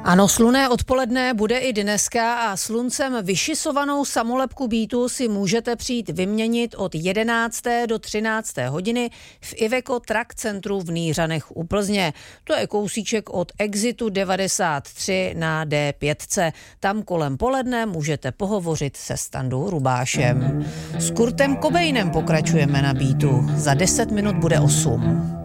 Ano, slunné odpoledne bude i dneska a sluncem vyšisovanou samolepku Beatu si můžete přijít vyměnit od 11. do 13. hodiny v Iveco Truck Centru v Nýřanech u Plzně. To je kousíček od exitu 93 na D5. Tam kolem poledne můžete pohovořit se Standou Rubášem. S Kurtem Cobainem pokračujeme na Beatu. Za 10 minut bude 8.